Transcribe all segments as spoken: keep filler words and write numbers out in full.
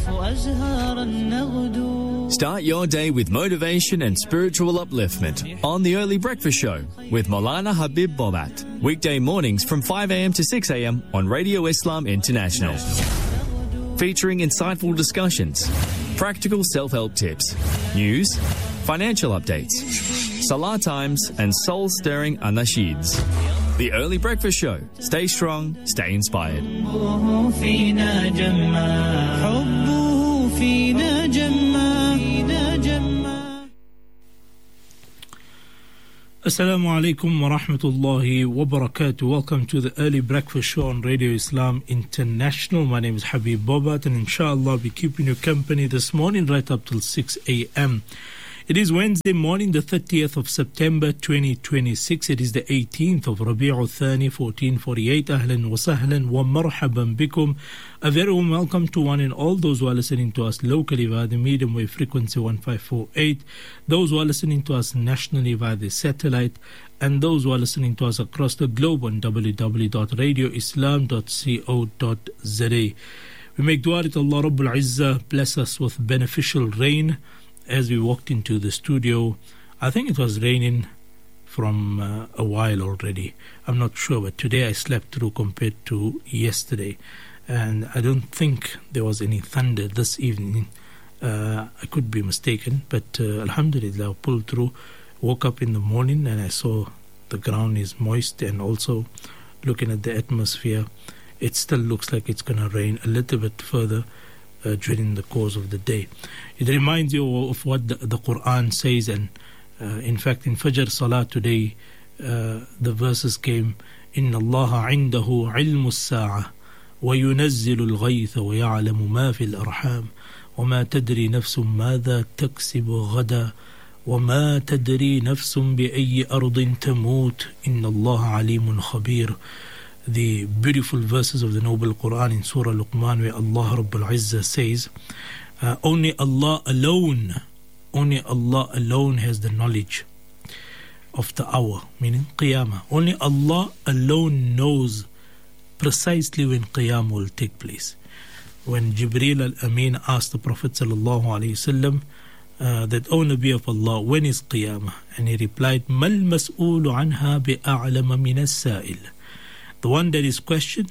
Start your day with motivation and spiritual upliftment on the Early Breakfast Show with Maulana Habib Bobat. Weekday mornings from five a.m. to six a.m. on Radio Islam International. Featuring insightful discussions, practical self-help tips, news, financial updates, salah times and soul-stirring anasheeds. The Early Breakfast Show. Stay strong, stay inspired. Assalamu alaikum wa rahmatullahi wa barakatuh. Welcome to the Early Breakfast Show on Radio Islam International. My name is Habib Bobat, and inshallah I'll be keeping you company this morning right up till six a.m. It is Wednesday morning, the thirtieth of September twenty twenty-six. It is the eighteenth of Rabi'ul Thani fourteen forty-eight. Ahlan wa sahlan wa marhaban bikum. A very warm welcome to one and all those who are listening to us locally via the medium wave frequency one five four eight, those who are listening to us nationally via the satellite, and those who are listening to us across the globe on w w w dot radio islam dot co dot z a. We make dua that Allah Rabbul Izzah bless us with beneficial rain. As we walked into the studio, I think it was raining from uh, a while already. I'm not sure, but today I slept through compared to yesterday. And I don't think there was any thunder this evening. Uh, I could be mistaken, but uh, alhamdulillah, I pulled through, woke up in the morning and I saw the ground is moist, and also looking at the atmosphere, it still looks like it's going to rain a little bit further Uh, during the course of the day. It reminds you of what the, the Quran says, and uh, in fact in Fajr Salah today uh, the verses came, إِنَّ اللَّهَ عِنْدَهُ عِلْمُ السَّاعَةِ وَيُنَزِّلُ الْغَيْثَ وَيَعْلَمُ مَا فِي الْأَرْحَامِ وَمَا تَدْرِي نَفْسٌ مَاذَا تَكْسِبُ غَدًا وَمَا تَدْرِي نَفْسٌ بِأَيِّ أَرْضٍ تَمُوتُ إِنَّ اللَّهَ عَلِيمٌ خَبِيرٌ. The beautiful verses of the Noble Quran in Surah Luqman, where Allah Rabbul Izzah says, uh, only Allah alone, only Allah alone has the knowledge of the hour, meaning Qiyamah. Only Allah alone knows precisely when Qiyamah will take place. When Jibreel al-Amin asked the Prophet sallallahu alaihi wasallam uh, that, O Nabi of Allah, when is Qiyamah? And he replied, Mal mas'ulu anha bi'a'lama min as-sa'il. The one that is questioned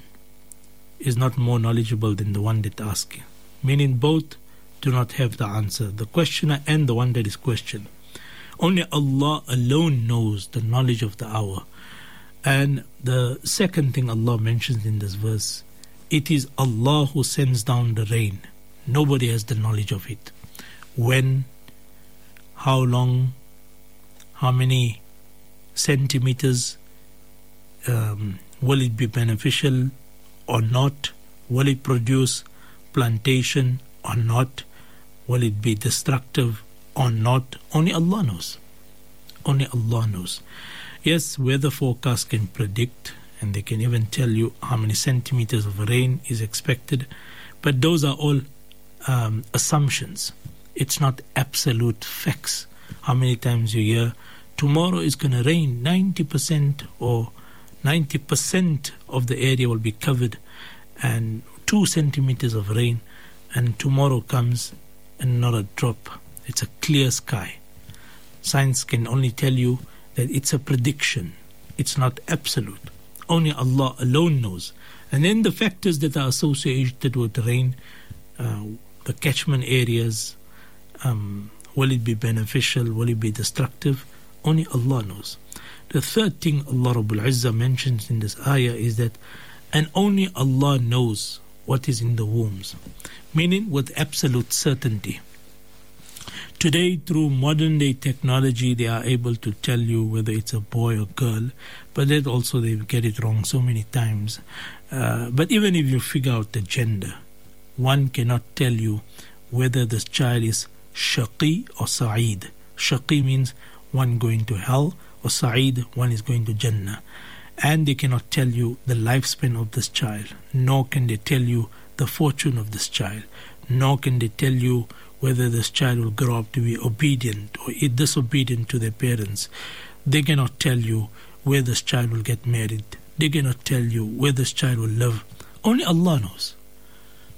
is not more knowledgeable than the one that asks. Meaning both do not have the answer, the questioner and the one that is questioned. Only Allah alone knows the knowledge of the hour. And the second thing Allah mentions in this verse, it is Allah who sends down the rain. Nobody has the knowledge of it. When, how long, how many centimeters, um, will it be beneficial or not? Will it produce plantation or not? Will it be destructive or not? Only Allah knows. Only Allah knows. Yes, weather forecasts can predict, and they can even tell you how many centimeters of rain is expected, but those are all um, assumptions. It's not absolute facts. How many times you hear, tomorrow is going to rain ninety percent or ninety percent of the area will be covered and two centimeters of rain, and tomorrow comes and not a drop. It's a clear sky. Science can only tell you that it's a prediction. It's not absolute. Only Allah alone knows. And then the factors that are associated with rain, uh, the catchment areas, um, will it be beneficial, will it be destructive? Only Allah knows. The third thing Allah Rabbul Izzah mentions in this ayah is that, and only Allah knows what is in the wombs, meaning with absolute certainty. Today, through modern day technology, they are able to tell you whether it's a boy or girl, but that also they get it wrong so many times. Uh, but even if you figure out the gender, one cannot tell you whether this child is Shaqi or Sa'id. Shaqi means one going to hell, or Sa'id, one is going to Jannah. And they cannot tell you the lifespan of this child, nor can they tell you the fortune of this child, nor can they tell you whether this child will grow up to be obedient or disobedient to their parents. They cannot tell you where this child will get married. They cannot tell you where this child will live. Only Allah knows.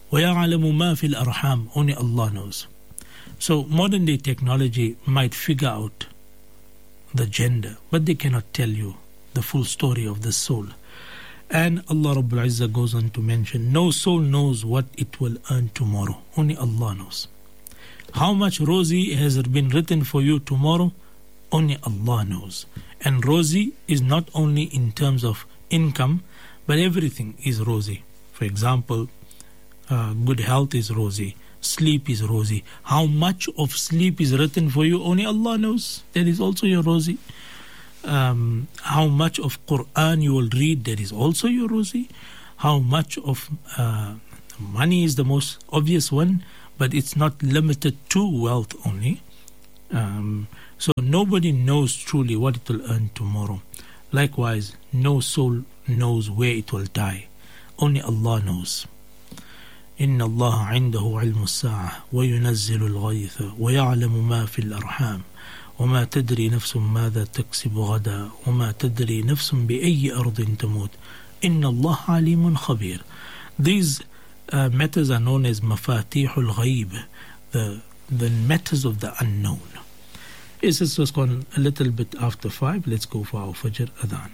وَيَعْلَمُ مَا فِي الْأَرْحَامِ. Only Allah knows. So modern day technology might figure out the gender, but they cannot tell you the full story of the soul. And Allah Rabbul Izzah goes on to mention, no soul knows what it will earn tomorrow. Only Allah knows. How much rosy has been written for you tomorrow? Only Allah knows. And rosy is not only in terms of income, but everything is rosy. For example, uh, good health is rosy. Sleep is rosy. How much of sleep is written for you? Only Allah knows. That is also your rosy. Um, how much of Quran you will read? That is also your rosy. How much of uh, money is the most obvious one, but it's not limited to wealth only. Um, so nobody knows truly what it will earn tomorrow. Likewise, no soul knows where it will die. Only Allah knows. إن الله عنده علم الساعة وينزل الغيث ويعلم ما في الأرحام وما تدري نفس ماذا تكسب غدا وما تدري نفس بأي أرض تموت إن الله عليم خبير. These uh, matters are known as مفاتيح الغيب, the, the matters of the unknown. Yes, it's just gone a little bit after five. Let's go for our Fajr Adhan.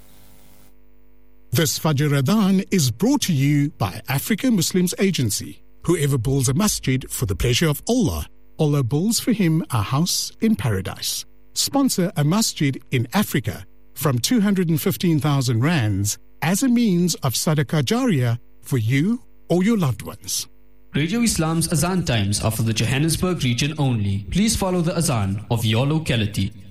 This Fajr Adhan is brought to you by Africa Muslims Agency. Whoever builds a masjid for the pleasure of Allah, Allah builds for him a house in paradise. Sponsor a masjid in Africa from two hundred fifteen thousand rands as a means of sadaqah jariyah for you or your loved ones. Radio Islam's Azan times are for the Johannesburg region only. Please follow the Azan of your locality.